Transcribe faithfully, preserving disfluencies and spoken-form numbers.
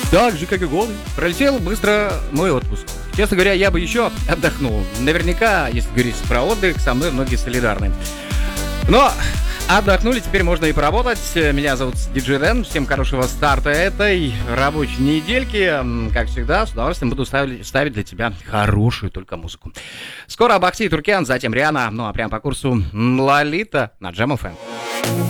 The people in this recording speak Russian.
Так же, как и голый, пролетел быстро мой отпуск. Честно говоря, я бы еще отдохнул. Наверняка, если говорить про отдых, со мной многие солидарны. Но отдохнули, теперь можно и поработать. Меня зовут диджей Дэн. Всем хорошего старта этой рабочей недельки. Как всегда, с удовольствием буду ставить, ставить для тебя хорошую только музыку. Скоро Бахти и Туркян, затем Риана. Ну а прям по курсу Лолита на Джем эф эм.